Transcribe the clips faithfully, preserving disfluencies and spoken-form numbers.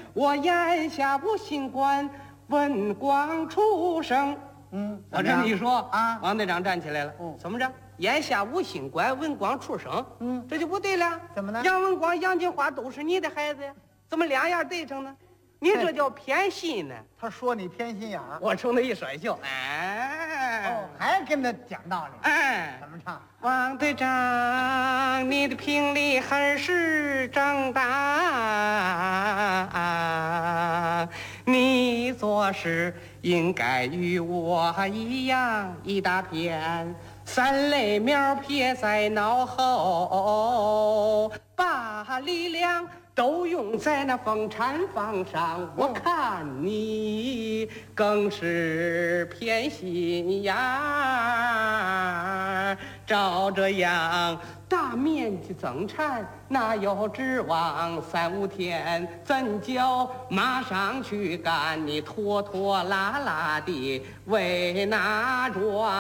我眼下无心管文光出生。 嗯， 我这么一说啊， 王队长站起来了。 嗯， 怎么着？眼下无心管文光出生。 嗯， 这就不对了。 怎么呢？ 杨文光、杨金花都是你的孩子呀，怎么两样对上呢？你这叫偏心呢。 他说你偏心眼儿， 我冲他一甩袖，哎， 哦，还跟他讲道理。 哎， 怎么唱？ 王队长，你的评理很是正当，你做事应该与我一样，一大片三类苗撇在脑后，把力量都用在那风产房上。我看你更是偏心眼儿，照这样大面积增产，哪有指望三五天怎叫马上去干？你拖拖拉拉的为哪桩？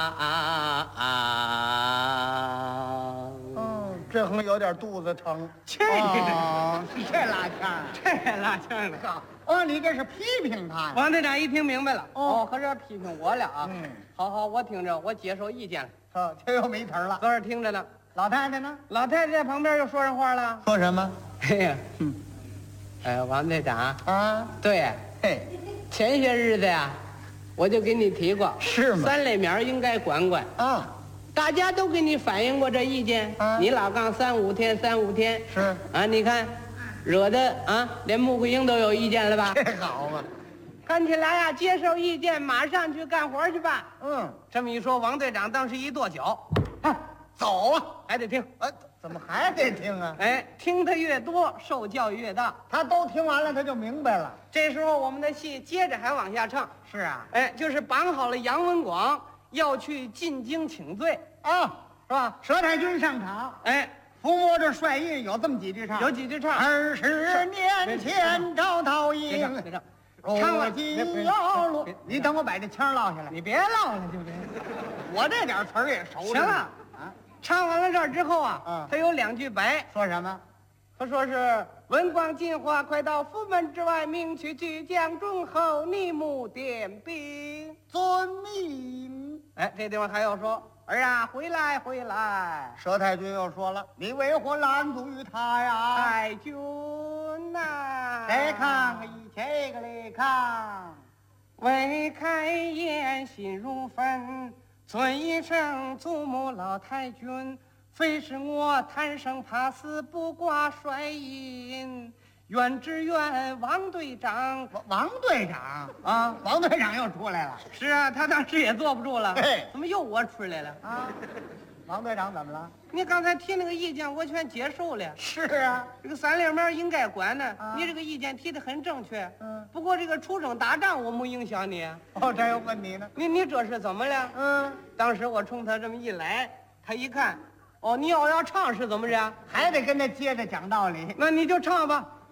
嗯，这横有点肚子疼。 这哦，是这拉腔， 这拉腔的。 哦，你这是批评他呀？ 王队长一听明白了， 哦， 合着批评我了啊。 嗯， 好好，我听着，我接受意见了。 哦，这又没词儿了。 搁这听着呢。 老太太呢？ 老太太在旁边又说上话了。 说什么？ 哎呀，嗯，哎，王队长啊， 对， 嘿， 前些日子呀，我就给你提过， 是吗？ 三类苗应该管管啊， 大家都给你反映过这意见。 啊， 你老杠三五天，三五天是啊，你看，惹得啊，连穆桂英都有意见了吧？ 这好嘛。 看起来呀，接受意见，马上去干活去吧。 嗯， 这么一说，王队长当时一跺脚， 啊，走啊！ 还得听。 哎，怎么还得听啊？ 哎，听得越多，受教育越大。 他都听完了，他就明白了。 这时候我们的戏接着还往下唱。 是啊， 哎，就是绑好了杨文广要去进京请罪啊， 是吧？ 佘太君上场， 哎， 抚摸着帅印，有这么几句唱。 有几句唱。 二十年前招桃别营， 唱，别唱， 唱了金腰落。你等我把这腔落下来。 你别唠了，就这。 我这点词儿也熟。 行了啊，唱完了这儿之后啊， 嗯他有两句白， 说什么？ 他说是文广金花快到府门之外，命去巨将忠厚，逆目点兵。 遵命。 哎，这地方还要说儿啊，回来回来。 佘太君又说了，你为何拦阻于他呀？ 太君呐， 再看一这个来看， 未开言心如焚，尊一声祖母老太君。非是我贪生怕死，不挂帅印，愿只愿王队长。 王王队长啊， 王队长又出来了。 是啊，他当时也坐不住了。 嘿， 怎么又我出来了啊？王队长怎么了？ 你刚才提那个意见，我全接受了。 是啊， 这个三粒苗应该管呢， 啊你这个意见提得很正确。 嗯， 不过这个出征打仗我没影响你。 哦，这又问你呢。 你你这是怎么了？ 嗯， 当时我冲他这么一来，他一看，哦，你要要唱是怎么着？ 还得跟他接着讲道理。 那你就唱吧。